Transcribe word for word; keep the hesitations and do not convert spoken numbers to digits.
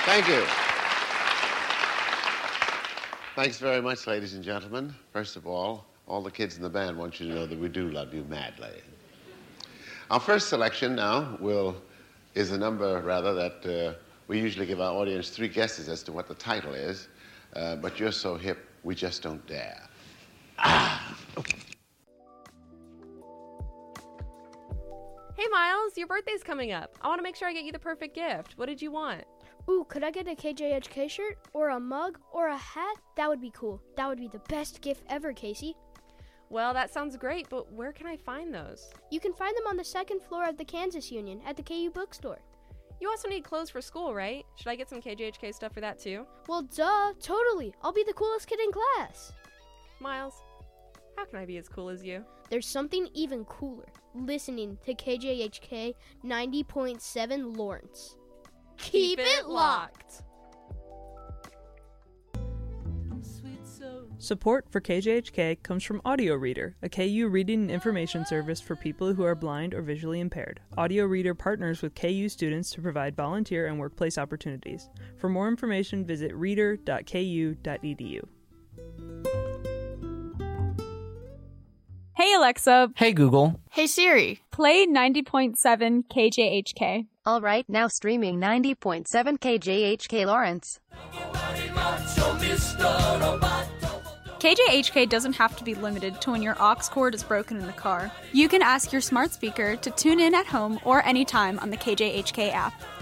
Thank you. Thanks very much, ladies and gentlemen. First of all, all the kids in the band want you to know that we do love you madly. Our first selection now will is a number, rather, that uh, we usually give our audience three guesses as to what the title is, uh, but you're so hip, we just don't dare. Ah! Hey, Miles, your birthday's coming up. I want to make sure I get you the perfect gift. What did you want? Ooh, could I get a K J H K shirt or a mug or a hat? That would be cool. That would be the best gift ever, Casey. Well, that sounds great, but where can I find those? You can find them on the second floor of the Kansas Union at the K U bookstore. You also need clothes for school, right? Should I get some K J H K stuff for that too? Well, duh, totally. I'll be the coolest kid in class. Miles, how can I be as cool as you? There's something even cooler. Listening to K J H K ninety point seven Lawrence. Keep, Keep it locked. Support for K J H K comes from Audio Reader, a K U reading and information service for people who are blind or visually impaired. Audio Reader partners with K U students to provide volunteer and workplace opportunities. For more information, visit reader dot k u dot e d u. Hey Alexa. Hey Google. Hey Siri. Play ninety point seven K J H K. All right, now streaming ninety point seven K J H K Lawrence. K J H K doesn't have to be limited to when your aux cord is broken in the car. You can ask your smart speaker to tune in at home or anytime on the K J H K app.